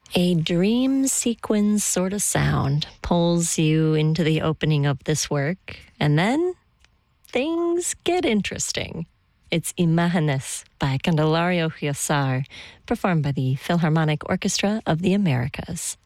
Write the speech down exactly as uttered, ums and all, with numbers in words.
A dream sequence sort of sound pulls you into the opening of this work, and then things get interesting. It's Imágenes by Candelario Huízar, performed by the Philharmonic Orchestra of the Americas.